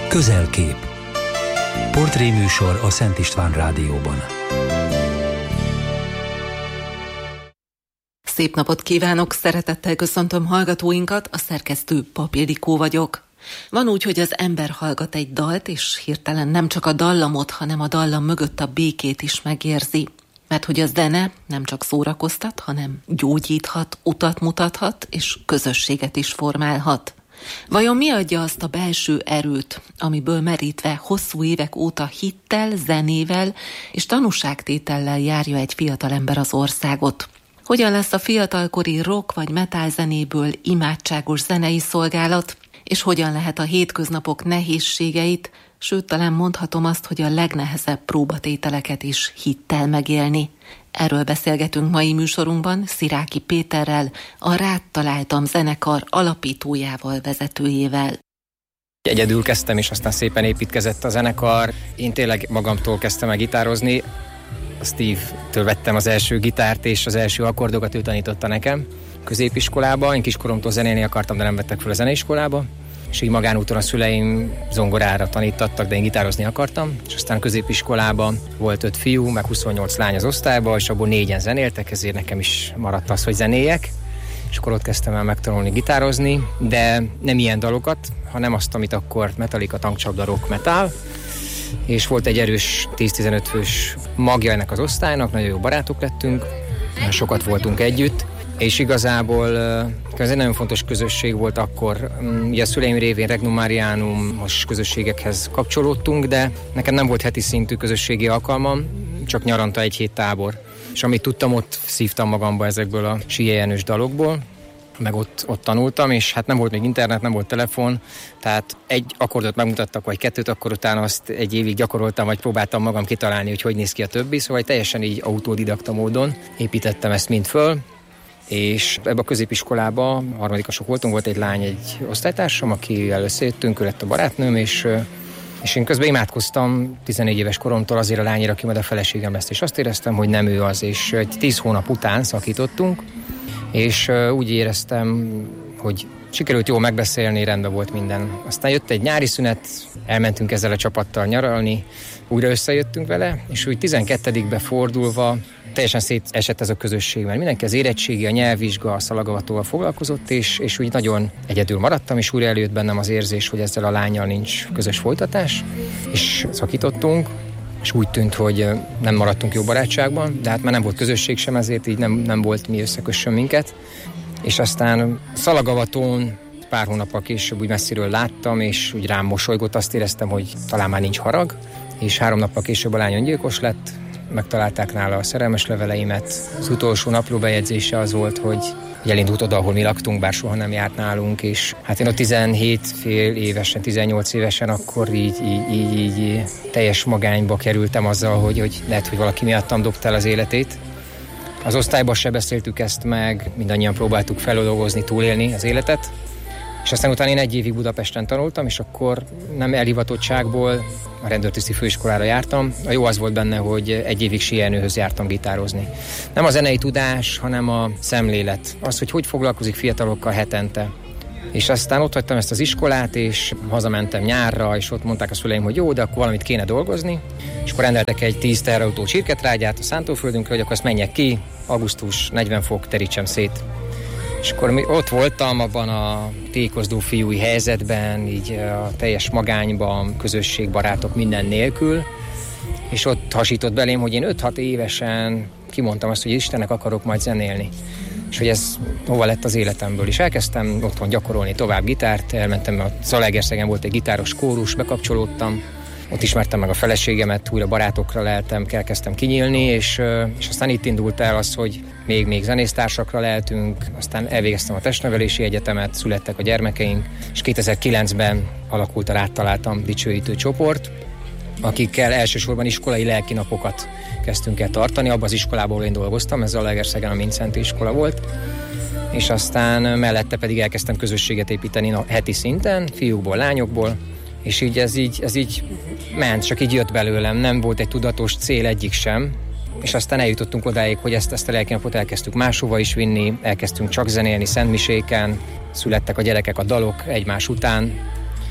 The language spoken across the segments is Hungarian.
Közelkép. Portréműsor a Szent István Rádióban. Szép napot kívánok, szeretettel köszöntöm hallgatóinkat, a szerkesztő Pap Ildikó vagyok. Van úgy, hogy az ember hallgat egy dalt, és hirtelen nem csak a dallamot, hanem a dallam mögött a békét is megérzi. Mert hogy a zene nem csak szórakoztat, hanem gyógyíthat, utat mutathat, és közösséget is formálhat. Vajon mi adja azt a belső erőt, amiből merítve hosszú évek óta hittel, zenével és tanúságtétellel járja egy fiatalember az országot? Hogyan lesz a fiatalkori rock vagy metal zenéből imádságos zenei szolgálat, és hogyan lehet a hétköznapok nehézségeit, sőt talán mondhatom azt, hogy a legnehezebb próbatételeket is hittel megélni. Erről beszélgetünk mai műsorunkban Sziráki Péterrel, a Rád találtam zenekar alapítójával, vezetőjével. Egyedül kezdtem, és aztán szépen építkezett a zenekar. Én tényleg magamtól kezdtem el gitározni. A Steve-től vettem az első gitárt, és az első akkordokat ő tanította nekem középiskolába. Én kiskoromtól zenélni akartam, de nem vettek fel a zeneiskolába. És így magánúton a szüleim zongorára tanítattak, de én gitározni akartam. És aztán középiskolában volt 5 fiú, meg 28 lány az osztályban, és abból 4-en zenéltek, ezért nekem is maradt az, hogy zenéljek. És akkor ott kezdtem el megtanulni gitározni, de nem ilyen dalokat, hanem azt, amit akkor Metallica, tankcsapda, rock, metal. És volt egy erős 10-15 fős magja ennek az osztálynak, nagyon jó barátok lettünk, sokat voltunk együtt, és igazából ez egy nagyon fontos közösség volt akkor. Ugye a szüleim révén Regnum Marianum-os közösségekhez kapcsolódtunk, de nekem nem volt heti szintű közösségi alkalmam, csak nyaranta 1 hét tábor. És amit tudtam, ott szívtam magamba ezekből a síeljenős dalokból, meg ott tanultam, és hát nem volt még internet, nem volt telefon, tehát 1 akkordot megmutattak, vagy 2, akkor utána azt 1 évig gyakoroltam, vagy próbáltam magam kitalálni, hogy néz ki a többi, szóval teljesen így autodidakta módon építettem ezt mind föl, és ebbe a középiskolába, harmadikasok voltunk, volt egy lány, egy osztálytársam, akivel összejöttünk, ő lett a barátnőm, és én közben imádkoztam 14 éves koromtól azért a lányra, aki majd a feleségem lesz, és azt éreztem, hogy nem ő az, és egy 10 hónap után szakítottunk, és úgy éreztem, hogy sikerült jól megbeszélni, rendben volt minden. Aztán jött egy nyári szünet, elmentünk ezzel a csapattal nyaralni, újra összejöttünk vele, és úgy 12-be fordulva teljesen szétesett ez a közösség, mert mindenki az érettségi, a nyelvvizsga, a szalagavatóval foglalkozott, és úgy nagyon egyedül maradtam, és újra előtt bennem az érzés, hogy ezzel a lánnyal nincs közös folytatás, és szakítottunk, és úgy tűnt, hogy nem maradtunk jó barátságban, de hát már nem volt közösség sem, ezért így nem volt mi összekössön minket. És aztán szalagavatón pár hónappal később úgy messziről láttam, és úgy rám mosolygott, azt éreztem, hogy talán már nincs harag, és 3 nappal később a lány öngyilkos lett, megtalálták nála a szerelmes leveleimet. Az utolsó naplóbejegyzése az volt, hogy elindult oda, ahol mi laktunk, bár soha nem járt nálunk, és hát én a 17 fél évesen, 18 évesen akkor így teljes magányba kerültem azzal, hogy lehet, hogy valaki miattam dobta el az életét. Az osztályban se beszéltük ezt meg, mindannyian próbáltuk feldolgozni, túlélni az életet, és aztán utána én 1 évig Budapesten tanultam, és akkor nem elhivatottságból a rendőrtiszti főiskolára jártam. A jó az volt benne, hogy 1 évig síelnőhöz jártam gitározni. Nem a zenei tudás, hanem a szemlélet. Az, hogy foglalkozik fiatalokkal hetente. És aztán ott hagytam ezt az iskolát, és hazamentem nyárra, és ott mondták a szüleim, hogy jó, de akkor valamit kéne dolgozni. És akkor rendeltek egy 10 teherautó csirketrágyát a szántóföldünkre, hogy akkor azt menjek ki, augusztus 40 fok, terítsem szét. És akkor ott voltam abban a tékozdó fiúi helyzetben, így a teljes magányban, közösség, barátok minden nélkül, és ott hasított belém, hogy én 5-6 évesen kimondtam azt, hogy Istennek akarok majd zenélni. És hogy ez hova lett az életemből. És elkezdtem otthon gyakorolni tovább gitárt, elmentem, a Zalaegerszegen volt egy gitáros kórus, bekapcsolódtam, ott ismertem meg a feleségemet, újra barátokra leltem, elkezdtem kinyílni, és aztán itt indult el az, hogy még zenésztársakra leltünk, aztán elvégeztem a testnevelési egyetemet, születtek a gyermekeink, és 2009-ben alakult a Rád találtam dicsőítő csoport, akikkel elsősorban iskolai lelkinapokat kezdtünk el tartani, abban az iskolában, ahol én dolgoztam, ez Zalaegerszegen a Mindszenty iskola volt, és aztán mellette pedig elkezdtem közösséget építeni heti szinten, fiúkból, lányokból, és így ez így ment, csak így jött belőlem, nem volt egy tudatos cél egyik sem, és aztán eljutottunk odáig, hogy ezt a lelkinapot elkezdtük máshova is vinni, elkezdtünk csak zenélni szentmiséken, születtek a gyerekek, a dalok egymás után,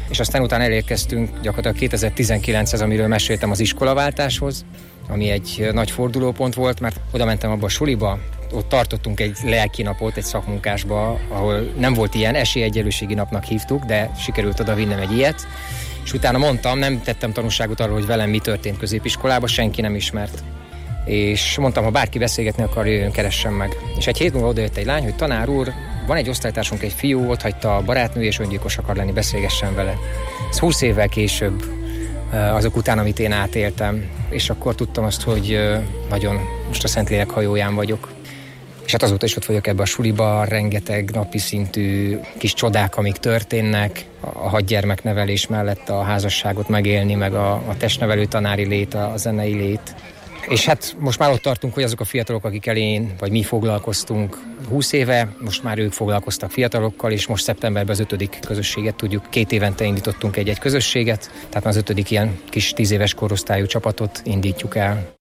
És aztán utána elérkeztünk gyakorlatilag 2019-hez, amiről meséltem, az iskolaváltáshoz, ami egy nagy fordulópont volt, mert oda mentem abba a suliba, ott tartottunk egy lelkinapot, egy szakmunkásba, ahol nem volt ilyen, esélyegyenlőségi napnak hívtuk, de sikerült oda vinnem egy ilyet, és utána mondtam, nem tettem tanúságot arról, hogy velem mi történt középiskolában, senki nem ismert. És mondtam, ha bárki beszélgetni akar, jöjjön, keressen meg. És egy hét múlva odajött egy lány, hogy tanár úr, van egy osztálytársunk, egy fiú, ott hagyta a barátnő, és öngyilkos akar lenni, beszélgessen vele. Ez 20 évvel később, azok után, amit én átéltem, és akkor tudtam azt, hogy nagyon most a Szentlélek hajóján vagyok. És hát azóta is ott vagyok ebbe a suliba, rengeteg napi szintű kis csodák, amik történnek, a 6 gyermeknevelés mellett a házasságot megélni, meg a testnevelő tanári lét, a zenei lét. És hát most már ott tartunk, hogy azok a fiatalok, akik elén, vagy mi foglalkoztunk 20 éve, most már ők foglalkoztak fiatalokkal, és most szeptemberben az 5. közösséget tudjuk. 2 évente indítottunk egy közösséget, tehát az 5. ilyen kis 10 éves korosztályú csapatot indítjuk el.